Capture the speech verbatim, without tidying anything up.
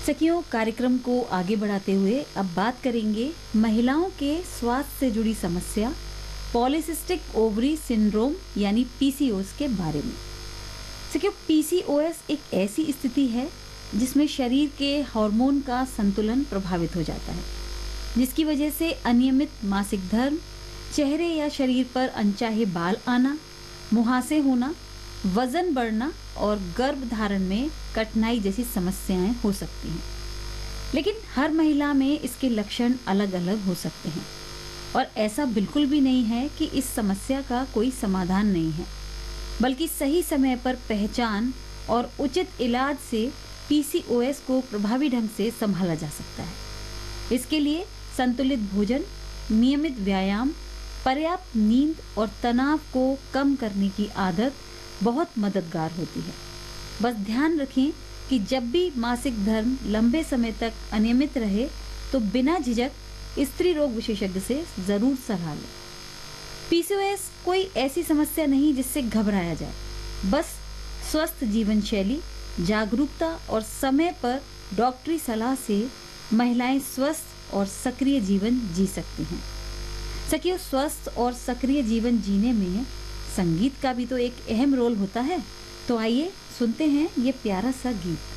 सखियों, कार्यक्रम को आगे बढ़ाते हुए अब बात करेंगे महिलाओं के स्वास्थ्य से जुड़ी समस्या पॉलीसिस्टिक ओवरी सिंड्रोम यानी पीसीओएस के बारे में। सखियों, पीसीओएस एक ऐसी स्थिति है जिसमें शरीर के हार्मोन का संतुलन प्रभावित हो जाता है, जिसकी वजह से अनियमित मासिक धर्म, चेहरे या शरीर पर अनचाहे बाल आना, मुहासे होना, वजन बढ़ना और गर्भधारण में कठिनाई जैसी समस्याएं हो सकती हैं। लेकिन हर महिला में इसके लक्षण अलग-अलग हो सकते हैं और ऐसा बिल्कुल भी नहीं है कि इस समस्या का कोई समाधान नहीं है, बल्कि सही समय पर पहचान और उचित इलाज से पीसीओएस को प्रभावी ढंग से संभाला जा सकता है। इसके लिए संतुलित भोजन, नियमित व्यायाम, पर्याप्त नींद और तनाव को कम करने की आदत बहुत मददगार होती है। बस ध्यान रखें कि जब भी मासिक धर्म लंबे समय तक अनियमित रहे तो बिना झिझक स्त्री रोग विशेषज्ञ से जरूर सलाह लें। पीसीओएस कोई ऐसी समस्या नहीं जिससे घबराया जाए। बस स्वस्थ जीवन शैली, जागरूकता और समय पर डॉक्टरी सलाह से महिलाएं स्वस्थ और सक्रिय जीवन जी सकती हैं। सखियों, स्वस्थ और सक्रिय जीवन जीने में संगीत का भी तो एक अहम रोल होता है। तो आइए सुनते हैं ये प्यारा सा गीत।